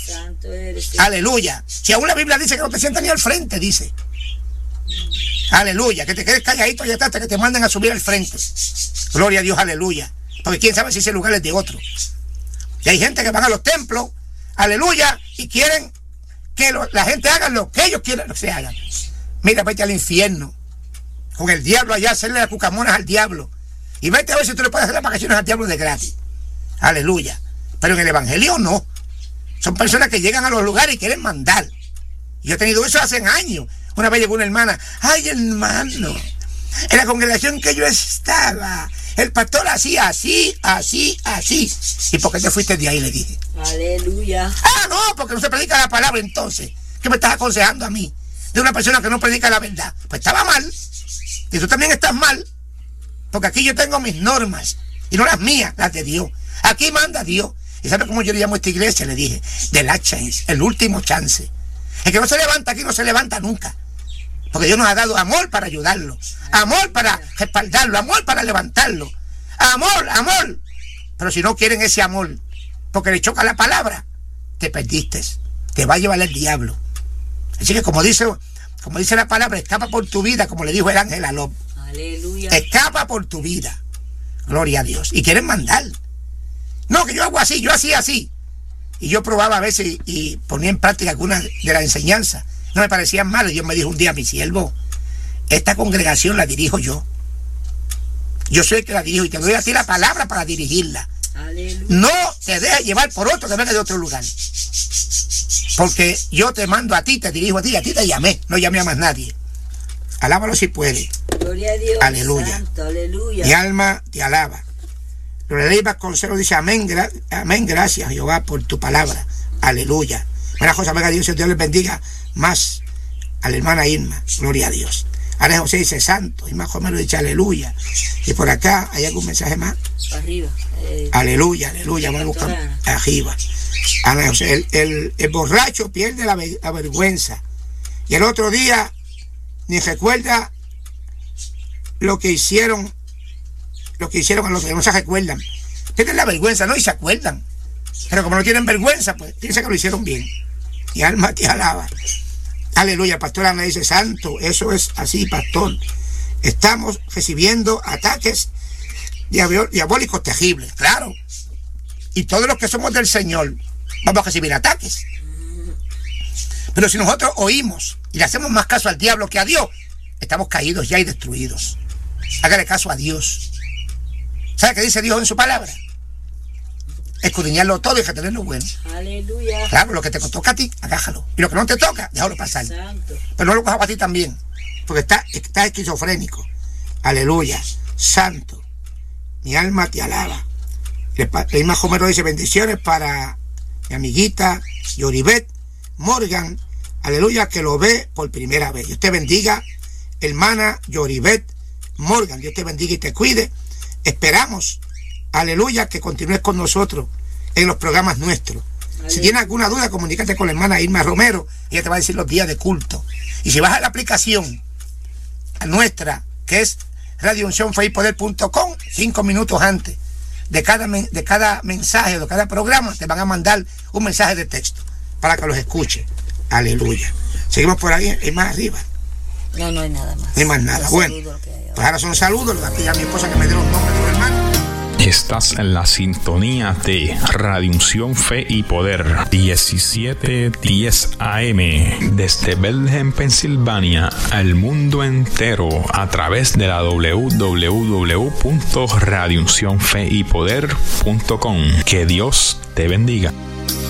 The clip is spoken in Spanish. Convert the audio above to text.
Santo eres. Aleluya. Si aún la Biblia dice que no te sientas ni al frente, dice. Aleluya. Que te quedes calladito y hasta que te manden a subir al frente. Gloria a Dios, aleluya. Porque quién sabe si ese lugar es de otro. Y hay gente que van a los templos, aleluya, y quieren que la gente haga lo que ellos quieren que se hagan. Mira, vete al infierno. Con el diablo allá, hacerle las cucamonas al diablo. Y vete a ver si tú le puedes hacer las vacaciones al diablo de gratis. Aleluya. Pero en el evangelio no. Son personas que llegan a los lugares y quieren mandar. Yo he tenido eso hace años. Una vez llegó una hermana. Ay, hermano, en la congregación que yo estaba, el pastor hacía así. ¿Y por qué te fuiste de ahí? Le dije. Aleluya. Ah, no, porque no se predica la palabra entonces. ¿Qué me estás aconsejando a mí? De una persona que no predica la verdad. Pues estaba mal. Y tú también estás mal. Porque aquí yo tengo mis normas. Y no las mías, las de Dios. Aquí manda Dios. ¿Y sabe cómo yo le llamo a esta iglesia? Le dije, the last chance, el último chance. El que no se levanta aquí no se levanta nunca. Porque Dios nos ha dado amor para ayudarlo. Amor para respaldarlo. Amor para levantarlo. Amor. Pero si no quieren ese amor, porque le choca la palabra, te perdiste. Te va a llevar el diablo. Así que como dice la palabra, escapa por tu vida, como le dijo el ángel a Lot. Aleluya. Escapa por tu vida. Gloria a Dios. Y quieren mandar. No, que yo hago así, yo hacía así. Y yo probaba a veces y ponía en práctica algunas de las enseñanzas. No me parecían mal. Y Dios me dijo un día, mi siervo, esta congregación la dirijo yo. Yo soy el que la dirijo y te doy a ti la palabra para dirigirla. Aleluya. No te dejes llevar por otro que venga de otro lugar. Porque yo te mando a ti, te dirijo a ti te llamé. No llamé a más nadie. Alábalo si puede. Gloria a Dios. Aleluya. Santo, aleluya. Mi alma te alaba. Loreday Vasconcelos dice amén, gracias Jehová por tu palabra. Aleluya. Buena José Vega, Dios les bendiga más a la hermana Irma. Gloria a Dios. Ana José dice santo. Irma Jomero dice aleluya. Y por acá, ¿hay algún mensaje más? Arriba. Aleluya. Vamos a buscar arriba. Ana José, el borracho pierde la vergüenza. Y el otro día ni recuerda lo que hicieron a los que no se recuerdan. Tienen la vergüenza, ¿no? Y se acuerdan. Pero como no tienen vergüenza, pues piensa que lo hicieron bien. Mi alma te alaba. Aleluya. Pastor Ana dice, santo, eso es así, pastor. Estamos recibiendo ataques diabólicos terribles, claro. Y todos los que somos del Señor vamos a recibir ataques. Pero si nosotros oímos y le hacemos más caso al diablo que a Dios, estamos caídos ya y destruidos. Hágale caso a Dios. ¿Sabe qué dice Dios en su palabra? Escudriñarlo todo y retener lo bueno. Aleluya. Claro, lo que te toca a ti, agájalo. Y lo que no te toca, déjalo pasar. Santo. Pero no lo cojas para ti también, porque está esquizofrénico. Aleluya. Santo. Mi alma te alaba. El más Homero dice bendiciones para mi amiguita Yoribet Morgan. Aleluya, que lo ve por primera vez. Dios te bendiga, hermana Yoribet Morgan. Dios te bendiga y te cuide. Esperamos, aleluya, que continúes con nosotros en los programas nuestros. Aleluya. Si tienes alguna duda, comunícate con la hermana Irma Romero. Ella te va a decir los días de culto. Y si vas a la aplicación nuestra, que es radiouncionfeypoder.com, 5 minutos antes de cada mensaje o de cada programa, te van a mandar un mensaje de texto para que los escuche. Aleluya. Seguimos por ahí, hay más arriba. No hay nada más. No hay más nada. Bueno, pues ahora son saludos. Le voy a pedir a mi esposa que me dé los nombres de los hermanos. Estás en la sintonía de Radio Unción Fe y Poder 1710 AM desde Bethlehem, Pensilvania, al mundo entero a través de la www.radiouncionfeypoder.com. Que Dios te bendiga.